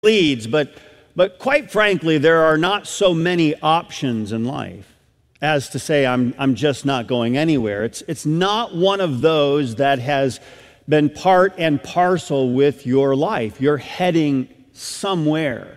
leads, but quite frankly, there are not so many options in life as to say, I'm just not going anywhere. It's not one of those that has been part and parcel with your life. You're heading somewhere.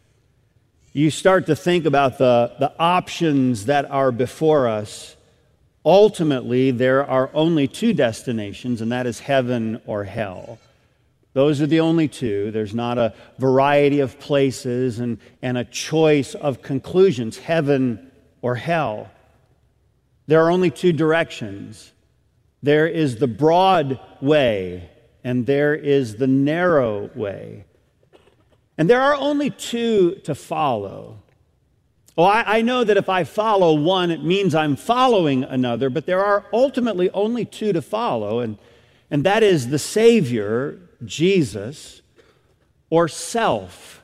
You start to think about the options that are before us. Ultimately, there are only two destinations, and that is heaven or hell. Those are the only two. There's not a variety of places and a choice of conclusions, heaven or hell. There are only two directions. There is the broad way, and there is the narrow way. And there are only two to follow. Oh, I know that if I follow one, it means I'm following another, but there are ultimately only two to follow, and that is the Savior, Jesus, or self.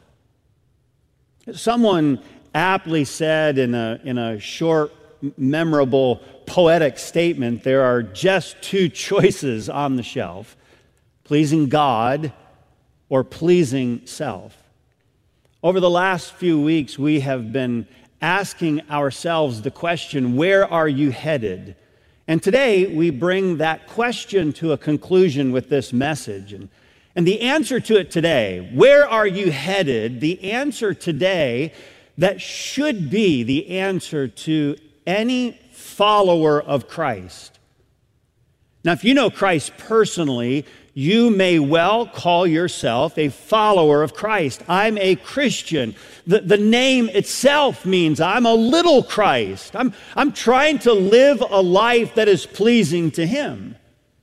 Someone aptly said in a short, memorable, poetic statement, there are just two choices on the shelf: pleasing God or pleasing self. Over the last few weeks, we have been asking ourselves the question, where are you headed? And today, we bring that question to a conclusion with this message. And the answer to it today, where are you headed? The answer today that should be the answer to any follower of Christ. Now, if you know Christ personally, you may well call yourself a follower of Christ. I'm a Christian. The name itself means I'm a little Christ. I'm trying to live a life that is pleasing to Him.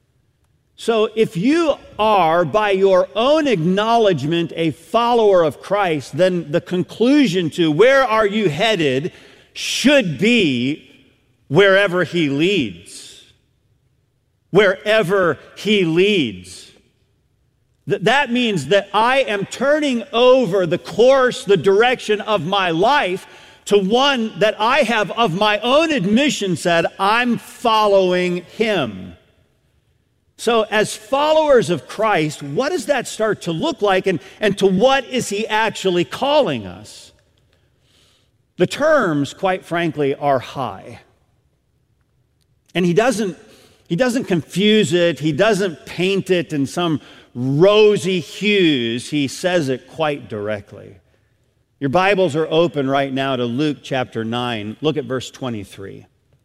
So if you are, by your own acknowledgement, a follower of Christ, then the conclusion to where are you headed should be wherever He leads. Wherever He leads. That means that I am turning over the course, the direction of my life to one that I have of my own admission said, I'm following Him. So as followers of Christ, what does that start to look like, and to what is He actually calling us? The terms, quite frankly, are high. And He doesn't confuse it. He doesn't paint it in some rosy hues. He says it quite directly. Your Bibles are open right now to Luke chapter 9. Look at verse 23.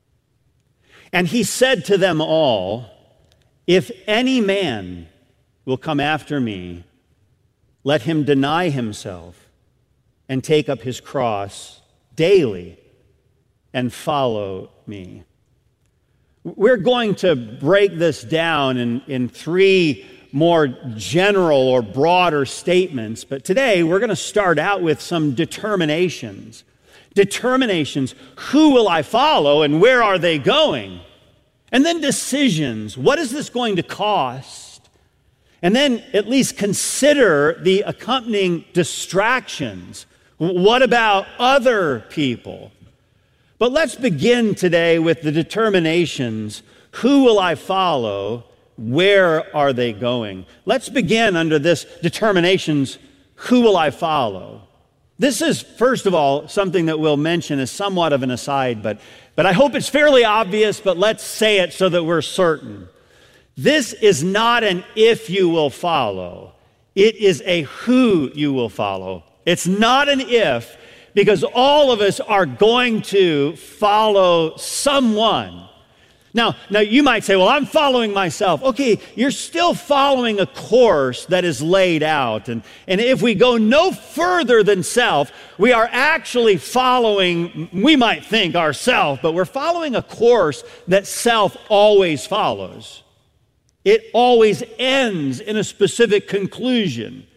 And He said to them all, if any man will come after me, let him deny himself and take up his cross daily and follow me. We're going to break this down in three more general or broader statements, but today we're going to start out with some determinations. Determinations, who will I follow and where are they going? And then decisions, what is this going to cost? And then at least consider the accompanying distractions. What about other people? But let's begin today with the determinations. Who will I follow? Where are they going? Let's begin under this determinations. Who will I follow? This is, first of all, something that we'll mention as somewhat of an aside, but I hope it's fairly obvious, but let's say it so that we're certain. This is not an if you will follow. It is a who you will follow. It's not an if, because all of us are going to follow someone. Now you might say, well, I'm following myself. Okay, you're still following a course that is laid out. And if we go no further than self, we are actually following, we might think ourself, but we're following a course that self always follows. It always ends in a specific conclusion.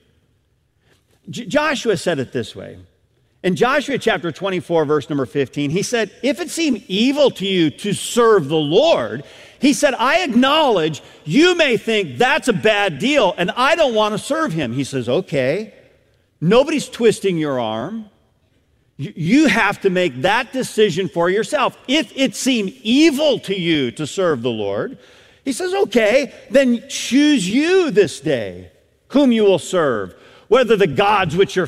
Joshua said it this way. In Joshua chapter 24, verse number 15, he said, if it seem evil to you to serve the Lord, he said, I acknowledge you may think that's a bad deal and I don't want to serve Him. He says, okay, nobody's twisting your arm. You have to make that decision for yourself. If it seem evil to you to serve the Lord, he says, okay, then choose you this day whom you will serve, whether the gods which are